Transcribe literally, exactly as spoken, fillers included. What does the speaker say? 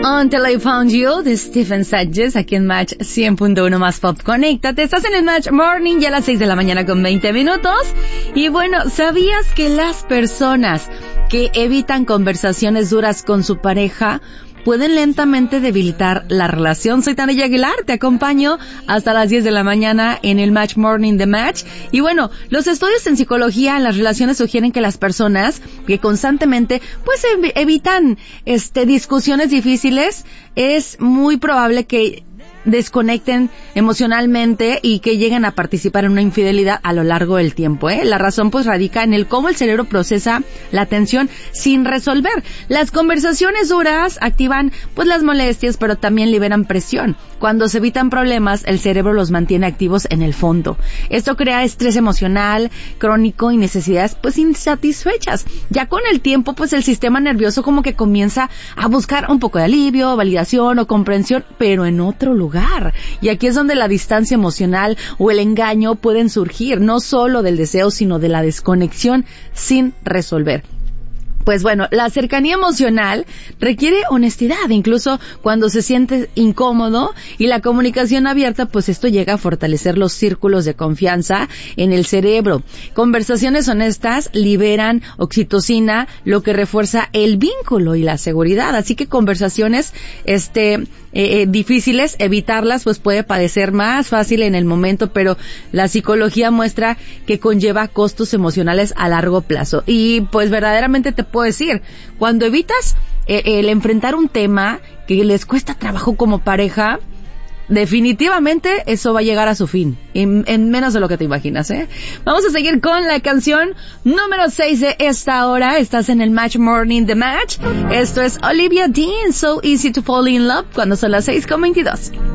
Until I Found You de Stephen Sanchez aquí en Match cien punto uno más Pop. Conéctate, estás en el Match Morning ya a las seis de la mañana con veinte minutos. Y bueno, ¿sabías que las personas que evitan conversaciones duras con su pareja pueden lentamente debilitar la relación? Soy Tania Aguilar, te acompaño hasta las diez de la mañana en el Match Morning de Match. Y bueno, los estudios en psicología en las relaciones sugieren que las personas que constantemente pues ev- evitan este discusiones difíciles, es muy probable que desconecten emocionalmente y que lleguen a participar en una infidelidad a lo largo del tiempo, ¿eh? La razón pues radica en el cómo el cerebro procesa la tensión sin resolver. Las conversaciones duras activan pues las molestias, pero también liberan presión. Cuando se evitan problemas, el cerebro los mantiene activos en el fondo. Esto crea estrés emocional crónico y necesidades pues insatisfechas. Ya con el tiempo pues el sistema nervioso como que comienza a buscar un poco de alivio, validación o comprensión, pero en otro lugar. Y aquí es donde la distancia emocional o el engaño pueden surgir, no solo del deseo, sino de la desconexión sin resolver. Pues bueno, la cercanía emocional requiere honestidad, incluso cuando se siente incómodo, y la comunicación abierta, pues esto llega a fortalecer los círculos de confianza en el cerebro. Conversaciones honestas liberan oxitocina, lo que refuerza el vínculo y la seguridad. Así que conversaciones, este, eh, eh, difíciles, evitarlas, pues puede parecer más fácil en el momento, pero la psicología muestra que conlleva costos emocionales a largo plazo. Y pues verdaderamente te puedo decir, cuando evitas eh, el enfrentar un tema que les cuesta trabajo como pareja, definitivamente eso va a llegar a su fin, en, en menos de lo que te imaginas, ¿eh? Vamos a seguir con la canción número seis de esta hora. Estás en el Match Morning de Match. Esto es Olivia Dean, So Easy to Fall in Love, cuando son las seis con veintidós.